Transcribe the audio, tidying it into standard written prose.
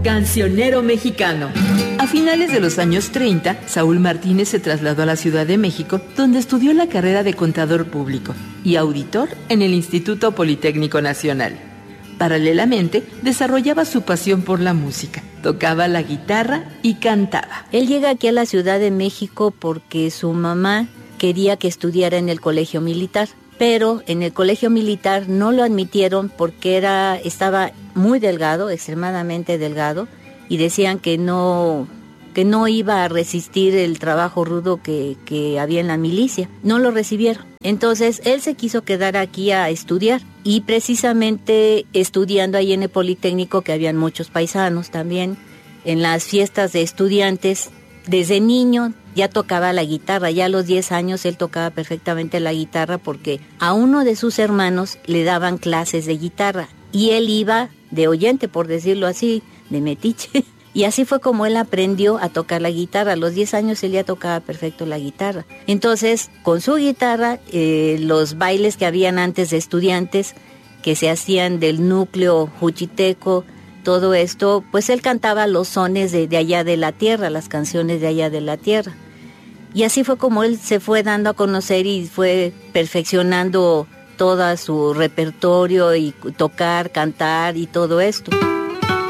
Cancionero mexicano. A finales de los años 30, Saúl Martínez se trasladó a la Ciudad de México, donde estudió la carrera de contador público y auditor en el Instituto Politécnico Nacional. Paralelamente, desarrollaba su pasión por la música. Tocaba la guitarra y cantaba. Él llega aquí a la Ciudad de México porque su mamá quería que estudiara en el colegio militar. Pero en el colegio militar no lo admitieron porque estaba muy delgado, extremadamente delgado, y decían que no iba a resistir el trabajo rudo que había en la milicia. No lo recibieron. Entonces él se quiso quedar aquí a estudiar, y precisamente estudiando ahí en el Politécnico, que habían muchos paisanos también, en las fiestas de estudiantes, desde niño ya tocaba la guitarra. Ya a los 10 años él tocaba perfectamente la guitarra porque a uno de sus hermanos le daban clases de guitarra y él iba de oyente, por decirlo así, de metiche. Y así fue como él aprendió a tocar la guitarra. A los 10 años él ya tocaba perfecto la guitarra. Entonces, con su guitarra, los bailes que habían antes de estudiantes, que se hacían del núcleo juchiteco, todo esto, pues él cantaba los sones de allá de la tierra, las canciones de allá de la tierra. Y así fue como él se fue dando a conocer y fue perfeccionando todo su repertorio y tocar, cantar y todo esto.